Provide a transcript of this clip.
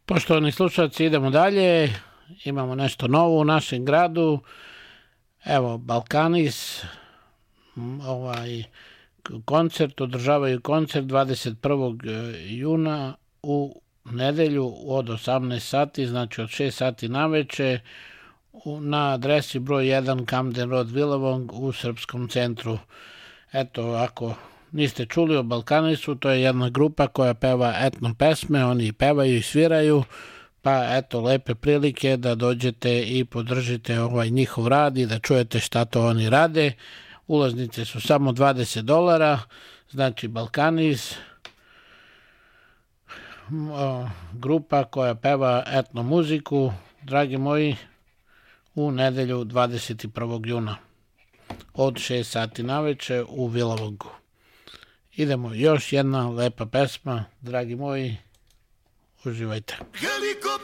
Poštovani slušalci, idemo dalje. Imamo nešto novo u našem gradu. Evo, Balkanis, koncert, održavaju koncert 21. juna u nedelju od 18 sati, znači od 6 sati naveče, na adresi broj 1 Camden Road, Willawong u Srpskom centru. Eto, ako niste čuli o Balkanisu, to je jedna grupa koja peva etno pesme, oni pevaju i sviraju, pa eto, lepe prilike da dođete i podržite njihov rad i da čujete šta to oni rade. Ulaznice su samo $20, znači Balkanis, grupa koja peva etno muziku, dragi moji, u nedelju 21. juna od 6 sati naveče u Willawongu. Idemo, još jedna lepa pesma, dragi moji, uživajte.